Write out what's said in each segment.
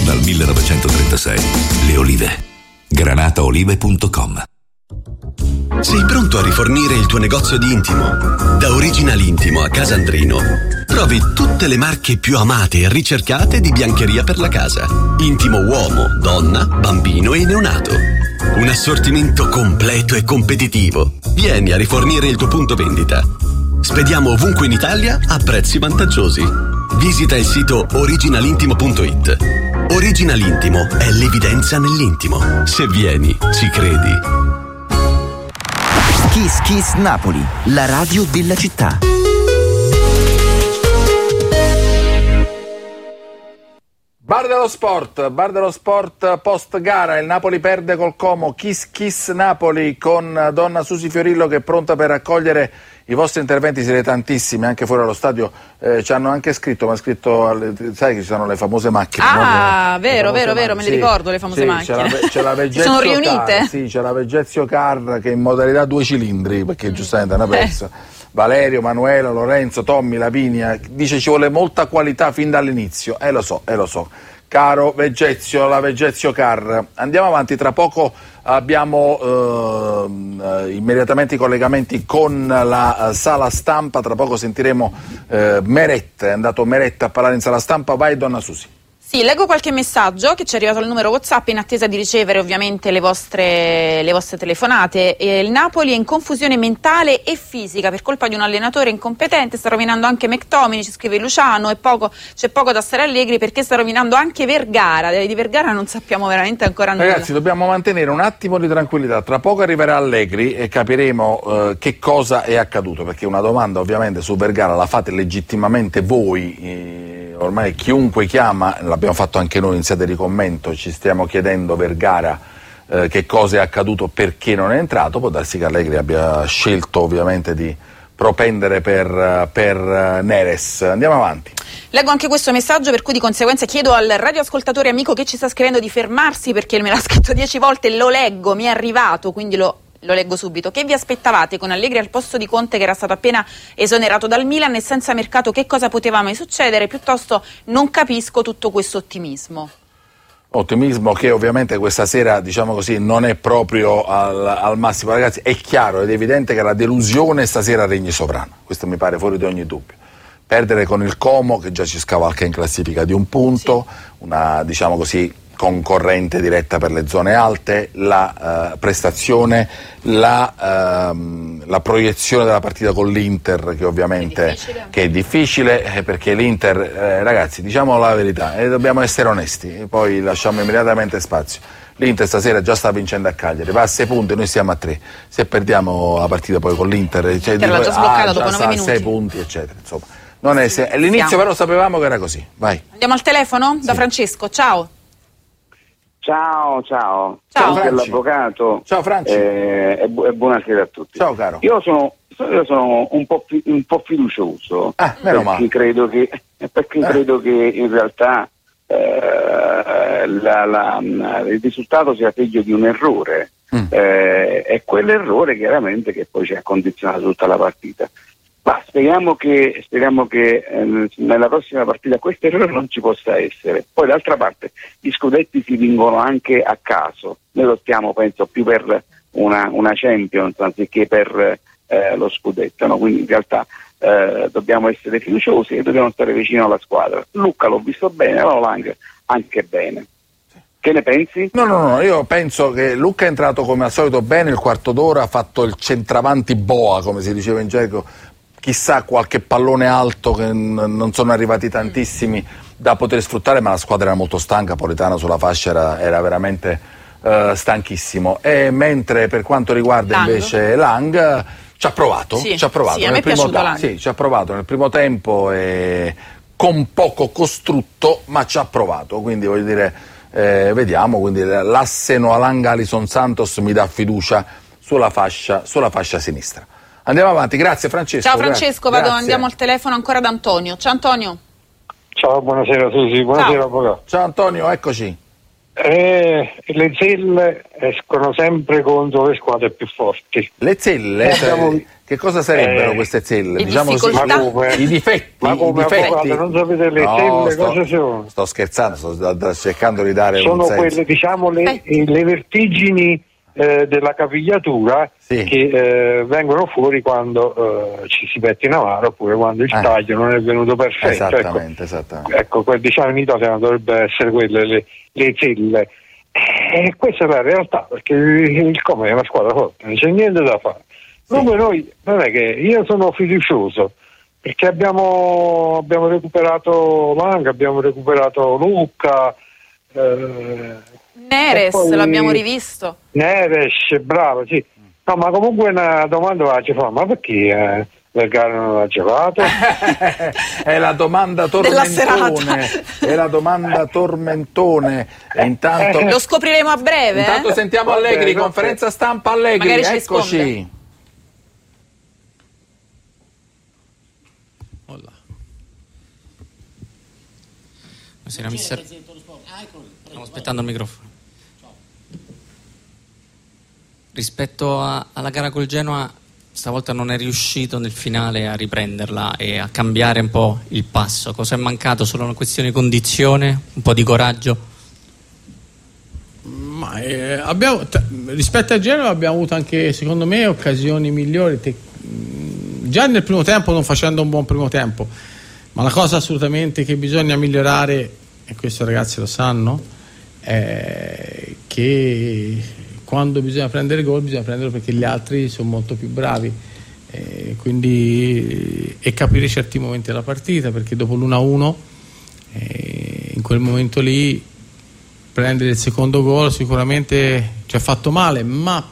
Dal 1936, le olive. granataolive.com. Sei pronto a rifornire il tuo negozio di intimo? Da Original Intimo a Casandrino trovi tutte le marche più amate e ricercate di biancheria per la casa. Intimo uomo, donna, bambino e neonato. Un assortimento completo e competitivo. Vieni a rifornire il tuo punto vendita. Spediamo ovunque in Italia a prezzi vantaggiosi. Visita il sito originalintimo.it. Original Intimo è l'evidenza nell'intimo. Se vieni, ci credi. Kiss Kiss Napoli, la radio della città. Bar dello Sport post gara, il Napoli perde col Como. Kiss Kiss Napoli con donna Susi Fiorillo che è pronta per raccogliere i vostri interventi. Siete tantissimi anche fuori dallo stadio, ci hanno anche scritto, ma sai che ci sono le famose macchine, no? Vero, me le ricordo le famose macchine. C'è la Veggezio sono riunite? Car, sì, c'è la Veggezio Car che è in modalità 2 cilindri perché giustamente è una persa. Valerio, Manuela, Lorenzo, Tommy, Lavinia, dice ci vuole molta qualità fin dall'inizio, lo so. Caro Veggezio, la Veggezio Car. Andiamo avanti, tra poco abbiamo immediatamente i collegamenti con la sala stampa, tra poco sentiremo Meretta, è andato Meretta a parlare in sala stampa, vai donna Susi. Sì, leggo qualche messaggio che ci è arrivato al numero WhatsApp in attesa di ricevere ovviamente le vostre telefonate. Il Napoli è in confusione mentale e fisica per colpa di un allenatore incompetente, sta rovinando anche McTominay, ci scrive Luciano, c'è poco da stare allegri perché sta rovinando anche Vergara. Di Vergara non sappiamo veramente ancora nulla. Ragazzi, dobbiamo mantenere un attimo di tranquillità, tra poco arriverà Allegri e capiremo che cosa è accaduto, perché una domanda ovviamente su Vergara la fate legittimamente voi. Ormai chiunque chiama, l'abbiamo fatto anche noi in sede di commento, ci stiamo chiedendo Vergara che cosa è accaduto, perché non è entrato. Può darsi che Allegri abbia scelto ovviamente di propendere per Neres. Andiamo avanti. Leggo anche questo messaggio, per cui di conseguenza chiedo al radioascoltatore amico che ci sta scrivendo di fermarsi perché me l'ha scritto 10 volte, lo leggo, mi è arrivato, quindi lo leggo subito. Che vi aspettavate con Allegri al posto di Conte che era stato appena esonerato dal Milan e senza mercato? Che cosa poteva mai succedere? Piuttosto non capisco tutto questo ottimismo. Ottimismo che ovviamente questa sera, diciamo così, non è proprio al massimo. Ragazzi, è chiaro ed evidente che la delusione stasera regni sovrana, questo mi pare fuori di ogni dubbio. Perdere con il Como, che già ci scavalca in classifica di un punto, sì. Una, diciamo così, concorrente diretta per le zone alte, la prestazione, la proiezione della partita con l'Inter che ovviamente è difficile perché l'Inter, ragazzi, diciamo la verità e dobbiamo essere onesti, poi lasciamo immediatamente spazio. L'Inter stasera già sta vincendo a Cagliari, va a 6 punti, noi siamo a 3. Se perdiamo la partita poi con l'Inter, l'ha già sbloccata dopo 9 minuti. 6 punti, eccetera. Insomma, non è all'inizio però sapevamo che era così. Vai. Andiamo al telefono? Da Francesco, ciao. Ciao. Ciao l'avvocato. Ciao Franci. E buonasera a tutti. Ciao caro. Io sono un po' fiducioso perché credo che in realtà il risultato sia figlio di un errore. È quell'errore chiaramente che poi ci ha condizionato tutta la partita. Ma speriamo che nella prossima partita questo errore non ci possa essere. Poi d'altra parte gli scudetti si vincono anche a caso. Noi lo stiamo, penso, più per una Champions anziché per lo scudetto, no? Quindi in realtà dobbiamo essere fiduciosi e dobbiamo stare vicino alla squadra. Lucca l'ho visto bene, Lang anche bene. Che ne pensi? No, io penso che Lucca è entrato come al solito bene, il quarto d'ora ha fatto il centravanti boa, come si diceva in gergo. Chissà qualche pallone alto che non sono arrivati tantissimi da poter sfruttare, ma la squadra era molto stanca, Politano sulla fascia era veramente stanchissimo. E mentre per quanto riguarda invece Lang ci ha provato, sì, ci ha provato sì, a me è piaciuto Lang. Sì, ci ha provato nel primo tempo con poco costrutto, ma ci ha provato, quindi voglio dire vediamo, quindi l'asse Lang Alison Santos mi dà fiducia sulla fascia sinistra. Andiamo avanti, grazie Francesco. Ciao Francesco, andiamo al telefono ancora da Antonio. Ciao Antonio. Ciao, buonasera Susi, buonasera avvocato. Ciao Antonio, eccoci. Le zelle escono sempre contro le squadre più forti. Le zelle? Che cosa sarebbero queste zelle? Le diciamo così, i difetti. Ma come avvocato non sapete le zelle cosa sono? Sto scherzando, sto cercando di dare sono un senso. Quelle, diciamo, le vertigini della capigliatura, sì, che vengono fuori quando ci si pettina mano, oppure quando il taglio non è venuto perfetto. Esattamente. Ecco, diciamo in Italia dovrebbe essere quelle le zelle. Questa è la realtà, perché il Como è una squadra forte, non c'è niente da fare. Comunque noi, non è che io sono fiducioso, perché abbiamo recuperato Langa, abbiamo recuperato Lucca, Neres, l'abbiamo rivisto. Neres, bravo, sì. No, ma comunque una domanda la ci fa, ma perché Vergara non l'ha giocato? È la domanda tormentone. È la domanda tormentone. E intanto lo scopriremo a breve. Intanto sentiamo Allegri, conferenza stampa Allegri, eccoci. Buonasera mister. Stiamo aspettando il microfono. Rispetto alla gara col Genoa, stavolta non è riuscito nel finale a riprenderla e a cambiare un po' il passo. Cosa è mancato? Solo una questione di condizione? Un po' di coraggio? Ma, rispetto a Genoa abbiamo avuto anche, secondo me, occasioni migliori. Già nel primo tempo, non facendo un buon primo tempo. Ma la cosa assolutamente che bisogna migliorare, e questo ragazzi lo sanno, è che quando bisogna prendere gol bisogna prenderlo perché gli altri sono molto più bravi, quindi e capire certi momenti della partita, perché dopo l'1-1 in quel momento lì prendere il secondo gol sicuramente ci ha fatto male, ma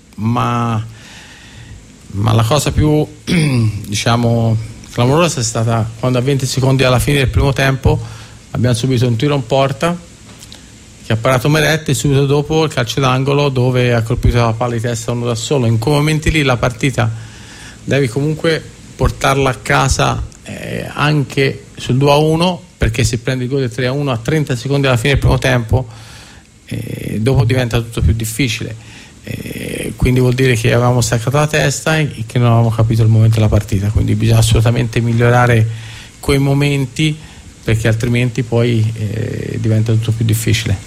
la cosa più diciamo clamorosa è stata quando a 20 secondi alla fine del primo tempo abbiamo subito un tiro in porta che ha parato Meret e subito dopo il calcio d'angolo dove ha colpito la palla di testa uno da solo. In quei momenti lì la partita devi comunque portarla a casa anche sul 2-1, perché se prendi il gol del 3-1 a 30 secondi alla fine del primo tempo dopo diventa tutto più difficile, quindi vuol dire che avevamo staccato la testa e che non avevamo capito il momento della partita, quindi bisogna assolutamente migliorare quei momenti, perché altrimenti poi diventa tutto più difficile.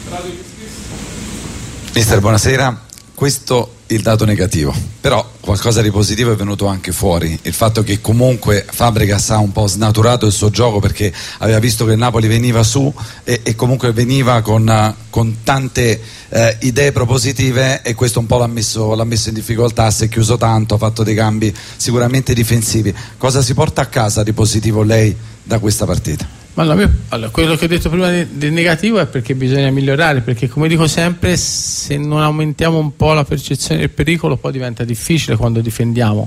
Mister, buonasera. Questo è il dato negativo, però qualcosa di positivo è venuto anche fuori, il fatto che comunque Fabregas ha un po' snaturato il suo gioco, perché aveva visto che il Napoli veniva su e comunque veniva con tante idee propositive, e questo un po' l'ha messo in difficoltà, si è chiuso tanto, ha fatto dei cambi sicuramente difensivi. Cosa si porta a casa di positivo lei da questa partita? Allora, quello che ho detto prima del negativo è perché bisogna migliorare, perché come dico sempre, se non aumentiamo un po' la percezione del pericolo poi diventa difficile quando difendiamo.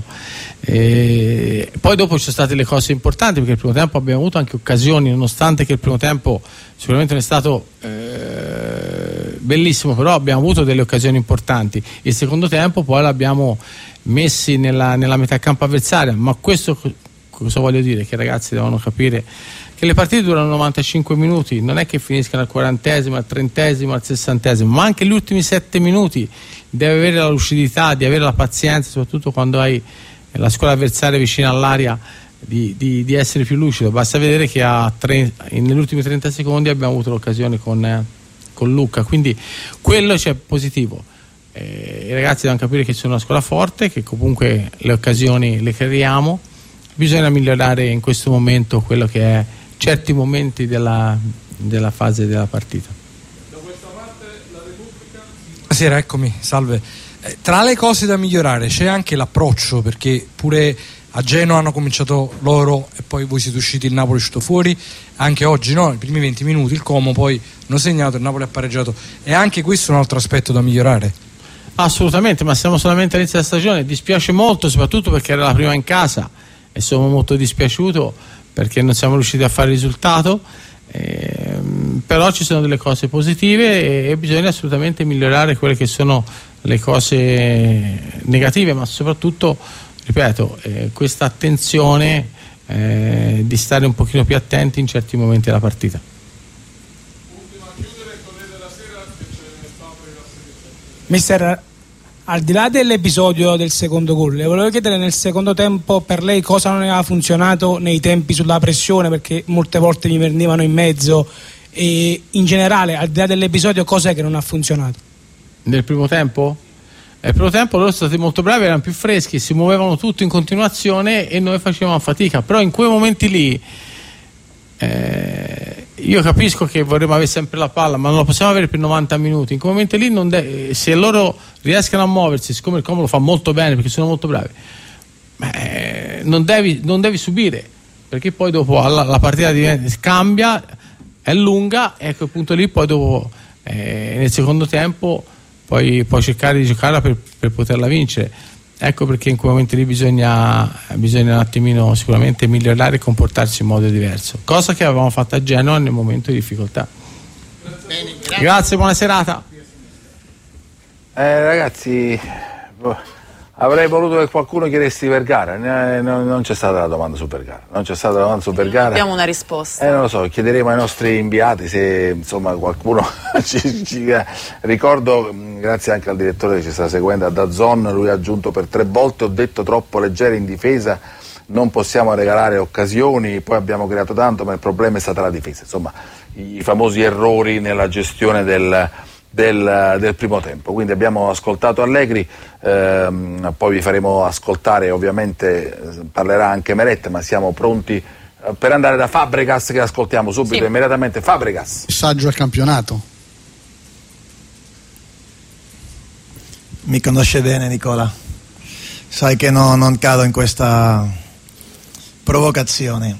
Poi dopo ci sono state le cose importanti, perché il primo tempo abbiamo avuto anche occasioni, nonostante che il primo tempo sicuramente non è stato bellissimo, però abbiamo avuto delle occasioni importanti. Il secondo tempo poi l'abbiamo messi nella metà campo avversaria, ma questo cosa voglio dire? Che i ragazzi devono capire che le partite durano 95 minuti, non è che finiscano al 40esimo, al 30esimo, al 60esimo, ma anche gli ultimi 7 minuti devi avere la lucidità, di avere la pazienza, soprattutto quando hai la squadra avversaria vicina all'area, di essere più lucido. Basta vedere che negli ultimi 30 secondi abbiamo avuto l'occasione con Lucca, quindi quello c'è positivo. I ragazzi devono capire che sono una squadra forte, che comunque le occasioni le creiamo. Bisogna migliorare in questo momento quello che è certi momenti della fase della partita. Da questa parte la Repubblica. Buonasera, eccomi, salve. Tra le cose da migliorare c'è anche l'approccio, perché pure a Genoa hanno cominciato loro e poi voi siete usciti, il Napoli è uscito fuori, anche oggi no, i primi 20 minuti il Como poi hanno segnato, il Napoli ha pareggiato, e anche questo è un altro aspetto da migliorare. Assolutamente, ma siamo solamente all'inizio della stagione, dispiace molto soprattutto perché era la prima in casa e sono molto dispiaciuto perché non siamo riusciti a fare risultato, però ci sono delle cose positive e bisogna assolutamente migliorare quelle che sono le cose negative, ma soprattutto, ripeto, questa attenzione di stare un pochino più attenti in certi momenti della partita. Mister, al di là dell'episodio del secondo gol, le volevo chiedere nel secondo tempo per lei cosa non aveva funzionato nei tempi sulla pressione, perché molte volte gli venivano in mezzo, e in generale al di là dell'episodio cosa è che non ha funzionato? Nel primo tempo? Nel primo tempo loro sono stati molto bravi, erano più freschi, si muovevano tutti in continuazione e noi facevamo fatica, però in quei momenti lì io capisco che vorremmo avere sempre la palla, ma non la possiamo avere per 90 minuti. In quei momenti lì se loro riescono a muoversi, siccome il Como lo fa molto bene perché sono molto bravi, non devi subire, perché poi dopo la partita cambia, è lunga, e a quel punto lì poi dopo nel secondo tempo puoi cercare di giocarla per poterla vincere. Ecco perché in quei momenti lì bisogna un attimino sicuramente migliorare e comportarsi in modo diverso, cosa che avevamo fatto a Genova nel momento di difficoltà. Grazie, buona serata. Ragazzi, avrei voluto che qualcuno chiedesse Vergara, non c'è stata la domanda su Vergara, Non abbiamo una risposta. Non lo so, chiederemo ai nostri inviati se insomma qualcuno ci ricordo, grazie anche al direttore che ci sta seguendo a DAZN, lui ha aggiunto per 3 volte: ho detto troppo leggeri in difesa, non possiamo regalare occasioni, poi abbiamo creato tanto, ma il problema è stata la difesa. Insomma, i famosi errori nella gestione del primo tempo. Quindi abbiamo ascoltato Allegri, poi vi faremo ascoltare, ovviamente parlerà anche Meret, ma siamo pronti per andare da Fabregas, che ascoltiamo subito, immediatamente. Fabregas. Messaggio al campionato. Mi conosce bene Nicola, sai che non cado in questa provocazione.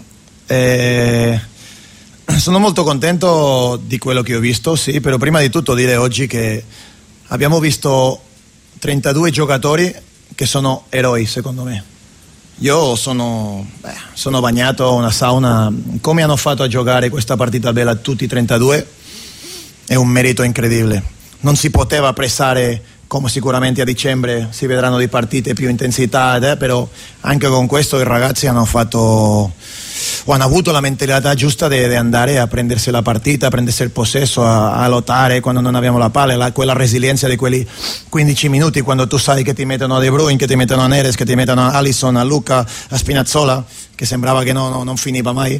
Sono molto contento di quello che ho visto, sì, però prima di tutto dire oggi che abbiamo visto 32 giocatori che sono eroi, secondo me. Io sono bagnato una sauna, come hanno fatto a giocare questa partita bella tutti i 32 è un merito incredibile. Non si poteva pressare, come sicuramente a dicembre si vedranno di partite più intensità, però anche con questo i ragazzi hanno avuto la mentalità giusta di andare a prendersi la partita, a prendersi il possesso, a lottare quando non abbiamo la palla, quella resilienza di quelli 15 minuti, quando tu sai che ti mettono a De Bruyne, che ti mettono a Neres, che ti mettono a Alisson, a Luca, a Spinazzola, che sembrava che non finiva mai.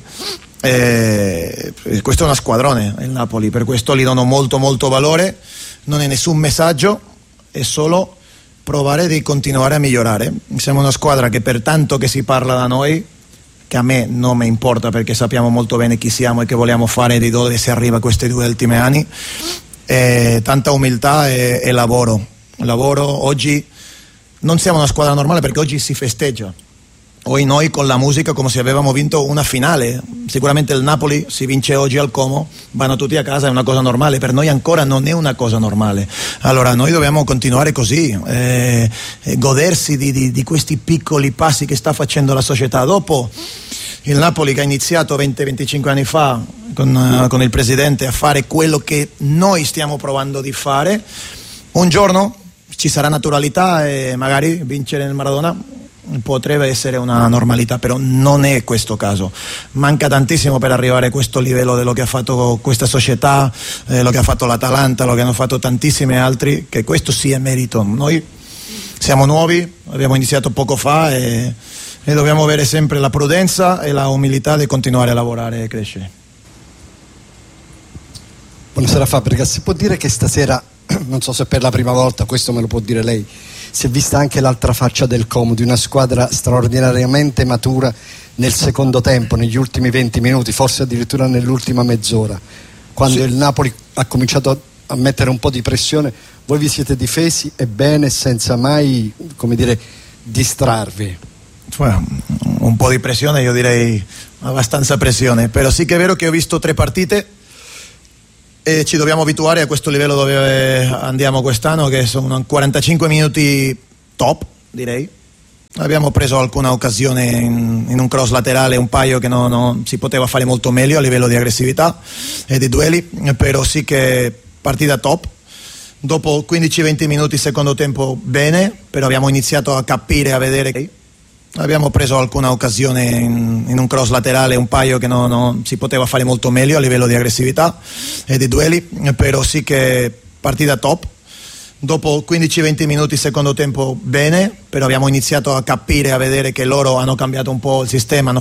Questo è una squadrone, il Napoli, per questo gli dono molto molto valore. Non è nessun messaggio, è solo provare di continuare a migliorare. Siamo una squadra che, per tanto che si parla da noi, che a me non mi importa perché sappiamo molto bene chi siamo e che vogliamo fare, di dove si arriva questi 2 ultimi anni, tanta umiltà e lavoro. Oggi non siamo una squadra normale perché oggi si festeggia. Poi noi con la musica come se avevamo vinto una finale. Sicuramente il Napoli si vince oggi al Como, vanno tutti a casa, è una cosa normale. Per noi ancora non è una cosa normale. Allora noi dobbiamo continuare così, godersi di questi piccoli passi che sta facendo la società. Dopo il Napoli, che ha iniziato 20-25 anni fa con il presidente a fare quello che noi stiamo provando di fare, un giorno ci sarà naturalità e magari vincere nel Maradona potrebbe essere una normalità, però non è questo caso. Manca tantissimo per arrivare a questo livello dello che ha fatto questa società, lo che ha fatto l'Atalanta, lo che hanno fatto tantissimi altri, che questo sia merito. Noi siamo nuovi, abbiamo iniziato poco fa e dobbiamo avere sempre la prudenza e la umiltà di continuare a lavorare e crescere. Buonasera Fabregas, si può dire che stasera, non so se per la prima volta, questo me lo può dire lei, si è vista anche l'altra faccia del Como, di una squadra straordinariamente matura nel secondo tempo, negli ultimi 20 minuti, forse addirittura nell'ultima mezz'ora, quando il Napoli ha cominciato a mettere un po' di pressione, voi vi siete difesi e bene, senza mai, come dire, distrarvi. Un po' di pressione, io direi abbastanza pressione, però sì che è vero che ho visto 3 partite e ci dobbiamo abituare a questo livello dove andiamo quest'anno, che sono 45 minuti top, direi. Abbiamo preso alcune occasioni in un cross laterale, un paio che non si poteva fare molto meglio a livello di aggressività e di duelli, però sì che partita top. Dopo 15-20 minuti secondo tempo bene, però abbiamo iniziato a capire, a vedere che Abbiamo preso alcune occasioni in un cross laterale, un paio che non si poteva fare molto meglio a livello di aggressività e di duelli, però sì che partita top. Dopo 15-20 minuti secondo tempo bene, però abbiamo iniziato a capire, a vedere che loro hanno cambiato un po' il sistema, hanno